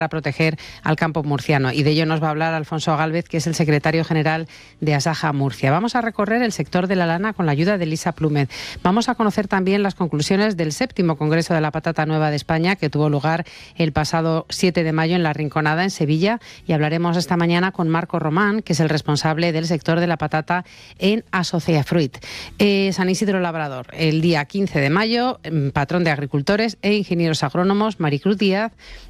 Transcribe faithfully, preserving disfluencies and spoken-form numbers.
para proteger al campo murciano. Y de ello nos va a hablar Alfonso Gálvez, que es el secretario general de Asaja Murcia. Vamos a recorrer el sector de la lana con la ayuda de Elisa Plúmez. Vamos a conocer también las conclusiones del séptimo Congreso de la Patata Nueva de España, que tuvo lugar el pasado siete de mayo en La Rinconada, en Sevilla. Y hablaremos esta mañana con Marco Román, que es el responsable del sector de la patata en Asociafruit. Eh, San Isidro Labrador, el día quince de mayo, patrón de agricultores e ingenieros agrónomos, Maricruz Díaz,